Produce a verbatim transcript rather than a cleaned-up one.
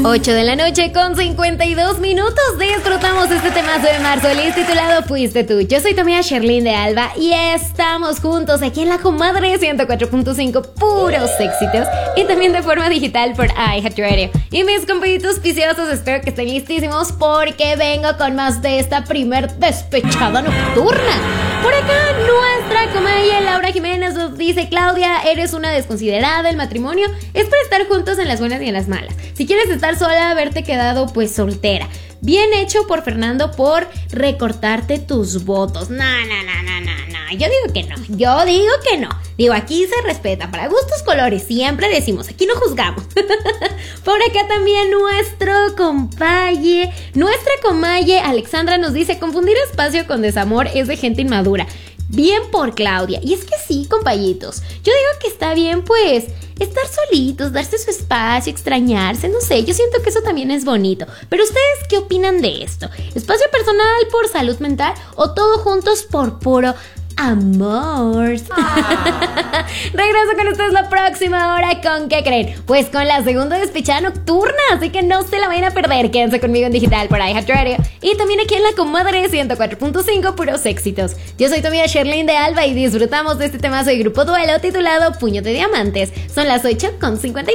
ocho de la noche con cincuenta y dos minutos. Disfrutamos este temazo de Marsolis titulado Fuiste Tú. Yo soy tu amiga Sherlyn de Alba y estamos juntos aquí en La Comadre ciento cuatro punto cinco, puros éxitos, y también de forma digital por iHeartRadio. Y mis compañitos viciosos, espero que estén listísimos porque vengo con más de esta primer despechada nocturna. Por acá nuestra comadre Laura Jiménez nos dice: Claudia, eres una desconsiderada, el matrimonio es para estar juntos en las buenas y en las malas. Si quieres estar sola, haberte quedado pues soltera. Bien hecho por Fernando por recortarte tus votos. No, no, no, no, no, no. Yo digo que no. Yo digo que no. Digo, aquí se respeta. Para gustos colores, siempre decimos. Aquí no juzgamos. Por acá también nuestro compaye, nuestra comaye Alexandra nos dice: confundir espacio con desamor es de gente inmadura. Bien por Claudia. Y es que sí, compañitos, yo digo que está bien pues estar solitos, darse su espacio, extrañarse, no sé, yo siento que eso también es bonito. Pero ¿ustedes qué opinan de esto? ¿Espacio personal por salud mental o todos juntos por puro amor? Ah. Regreso con ustedes la próxima hora. ¿Con qué creen? Pues con la segunda despechada nocturna, así que no se la vayan a perder. Quédense conmigo en digital por iHeartRadio y también aquí en La Comadre ciento cuatro punto cinco, puros éxitos. Yo soy tu amiga Sherlyn de Alba y disfrutamos de este temazo de Grupo Duelo titulado Puño de Diamantes. Son las ocho con cincuenta y